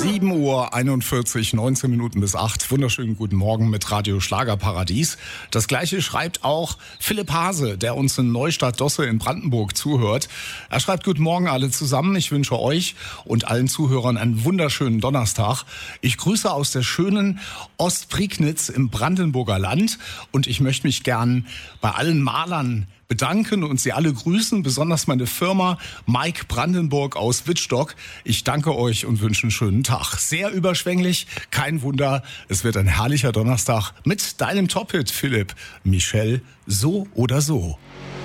7:41 Uhr, 19 Minuten bis 8. Wunderschönen guten Morgen mit Radio Schlagerparadies. Das Gleiche schreibt auch Philipp Hase, der uns in Neustadt-Dosse in Brandenburg zuhört. Er schreibt: Guten Morgen alle zusammen. Ich wünsche euch und allen Zuhörern einen wunderschönen Donnerstag. Ich grüße aus der schönen Ostprignitz im Brandenburger Land und ich möchte mich gern bei allen Malern bedanken und Sie alle grüßen, besonders meine Firma Mike Brandenburg aus Wittstock. Ich danke euch und wünsche einen schönen Tag. Sehr überschwänglich, kein Wunder, es wird ein herrlicher Donnerstag mit deinem Top-Hit, Philipp. Michelle, so oder so.